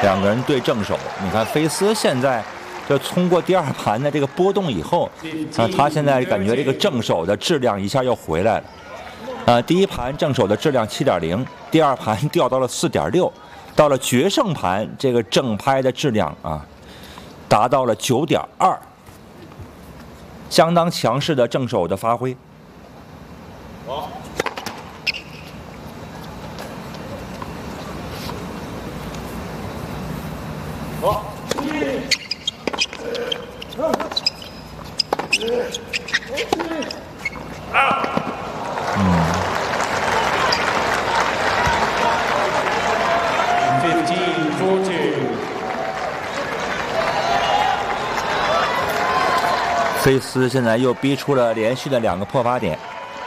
两个人对正手。你看菲斯现在就通过第二盘的这个波动以后，他现在感觉这个正手的质量一下又回来了。第一盘正手的质量7.0，第二盘掉到了4.6，到了决胜盘，这个正拍的质量达到了9.2，相当强势的正手的发挥。菲斯现在又逼出了连续的2个破发点。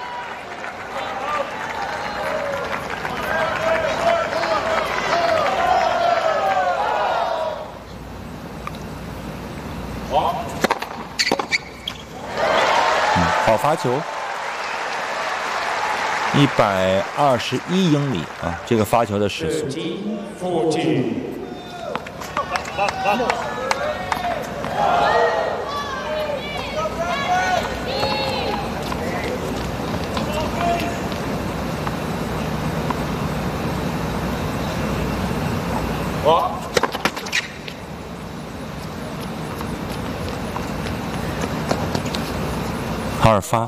好发球，121英里这个发球的时速。二发，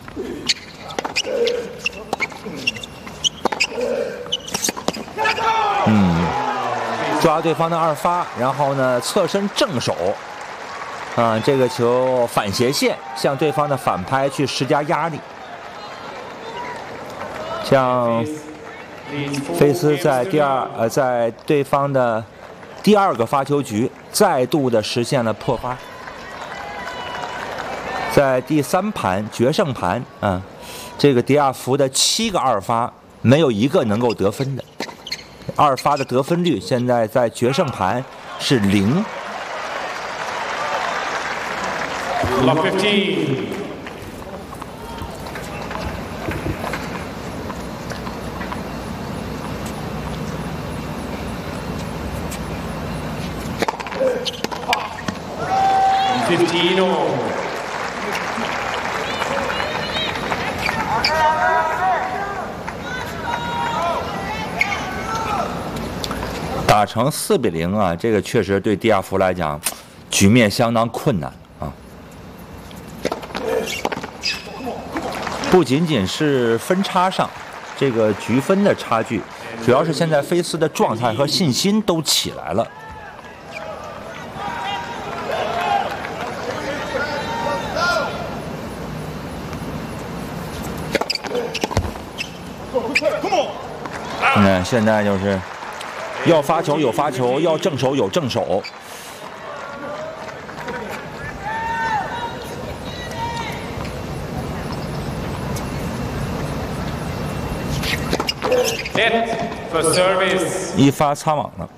抓对方的二发，然后呢侧身正手，这个球反斜线向对方的反拍去施加压力，像菲斯在对方的第2个发球局再度的实现了破发。在第3盘决胜盘，这个迪亚福的7个二发没有1个能够得分的，二发的得分率现在在决胜盘是0。打成4-0这个确实对迪亚福来讲，局面相当困难不仅仅是分差上，这个局分的差距，主要是现在菲斯的状态和信心都起来了。现在就是要发球有发球，要正手有正手。一发擦网了。